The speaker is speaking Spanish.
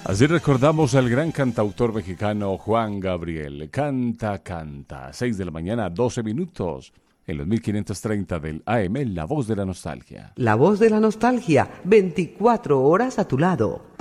Así recordamos al gran cantautor mexicano Juan Gabriel. Canta, canta. 6 de la mañana, 12 minutos. En los 1530 del AM, La Voz de la Nostalgia. La Voz de la Nostalgia, 24 horas a tu lado.